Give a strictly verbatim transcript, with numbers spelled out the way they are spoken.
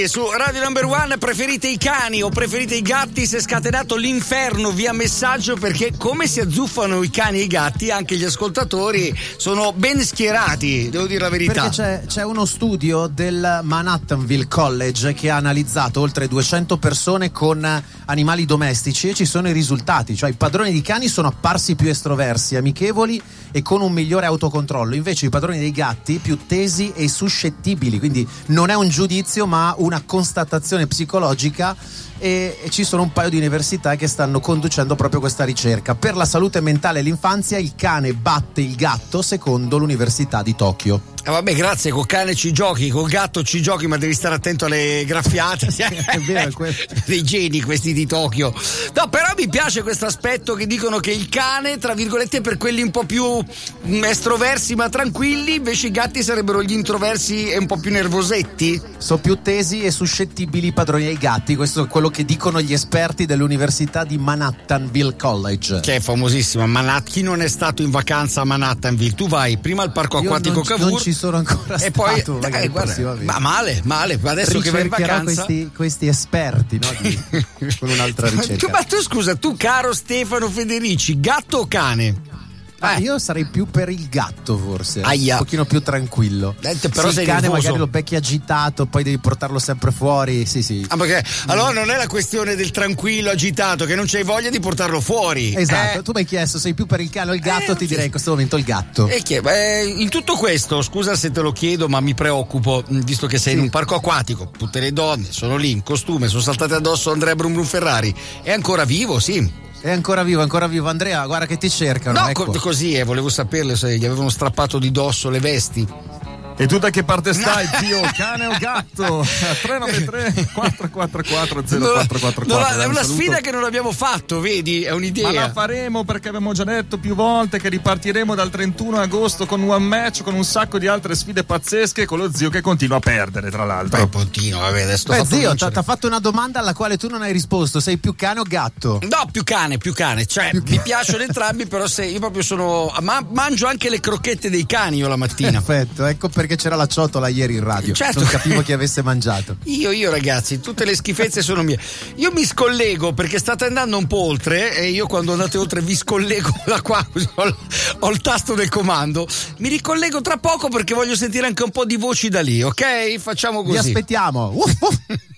Su Radio Number One, preferite i cani o preferite i gatti? Si è scatenato l'inferno via messaggio, perché come si azzuffano i cani e i gatti, anche gli ascoltatori sono ben schierati, devo dire la verità. Perché c'è, c'è uno studio del Manhattanville College che ha analizzato oltre duecento persone con animali domestici e ci sono i risultati, cioè i padroni di cani sono apparsi più estroversi, amichevoli e con un migliore autocontrollo, invece i padroni dei gatti più tesi e suscettibili, quindi non è un giudizio ma una constatazione psicologica, e, e ci sono un paio di università che stanno conducendo proprio questa ricerca. Per la salute mentale e l'infanzia il cane batte il gatto secondo l'Università di Tokyo. Eh vabbè, grazie, col cane ci giochi, col gatto ci giochi, ma devi stare attento alle graffiate. È vero, dei geni questi di Tokyo. No, però mi piace questo aspetto che dicono che il cane, tra virgolette, per quelli un po' più estroversi ma tranquilli, invece i gatti sarebbero gli introversi e un po' più nervosetti. Sono più tesi e suscettibili i padroni dei gatti, questo è quello che dicono gli esperti dell'Università di Manhattanville College. Che è famosissima, Manhattan. Chi non è stato in vacanza a Manhattanville? Tu vai prima al parco acquatico non, Cavour. Non ci sono ancora e stato, poi eh, guarda, ma male, male. Adesso che vai in vacanza questi, questi esperti, no, di, con un'altra ricerca. Tu, ma tu scusa, tu caro Stefano Federici, gatto o cane? Ah, io sarei più per il gatto, forse. Aia. Un pochino più tranquillo. Eh, però sì, sei il cane nervoso. Magari lo becchi agitato, poi devi portarlo sempre fuori. Sì, sì. Ah, perché allora non è la questione del tranquillo agitato, che non c'hai voglia di portarlo fuori. Esatto, eh? Tu mi hai chiesto sei più per il cane o il gatto, eh, ti direi in questo momento il gatto. E che, beh, in tutto questo, scusa se te lo chiedo, ma mi preoccupo, visto che sei sì. in un parco acquatico, tutte le donne sono lì in costume, sono saltate addosso Andrea Brum Brum Ferrari. È ancora vivo, sì. È ancora vivo, ancora vivo. Andrea, guarda che ti cercano. No, ecco. co- così, eh, volevo saperle se gli avevano strappato di dosso le vesti. E tu da che parte stai, zio? Cane o gatto? tre nove tre quattro quattro quattro zero quattro quattro quattro. È una sfida che non abbiamo fatto, vedi? È un'idea. Ma la faremo, perché abbiamo già detto più volte che ripartiremo dal trentuno agosto con One Match, con un sacco di altre sfide pazzesche, con lo zio che continua a perdere, tra l'altro. Beh, continua, vabbè, adesso Beh, zio, ti ha fatto una domanda alla quale tu non hai risposto. Sei più cane o gatto? No, più cane, più cane. Cioè, più mi cane. Piacciono entrambi, però se io proprio sono. Ma mangio anche le crocchette dei cani io la mattina. Perfetto, ecco perché c'era la ciotola ieri in radio. Certo. Non capivo chi avesse mangiato. Io, io ragazzi, tutte le schifezze sono mie. Io mi scollego perché state andando un po' oltre e io quando andate oltre vi scollego da qua, ho, ho il tasto del comando. Mi ricollego tra poco perché voglio sentire anche un po' di voci da lì, ok? Facciamo così. Vi aspettiamo. Uff, uff.